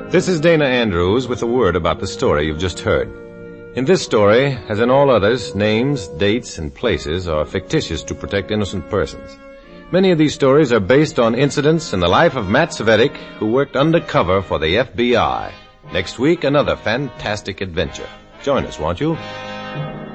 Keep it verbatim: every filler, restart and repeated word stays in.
This is Dana Andrews with a word about the story you've just heard. In this story, as in all others, names, dates, and places are fictitious to protect innocent persons. Many of these stories are based on incidents in the life of Matt Cvetic, who worked undercover for the F B I. Next week, another fantastic adventure. Join us, won't you?